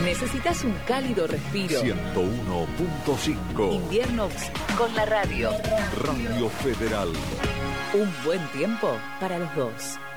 ¿Necesitas un cálido respiro? 101.5. Invierno con la radio. Radio Federal. Un buen tiempo para los dos.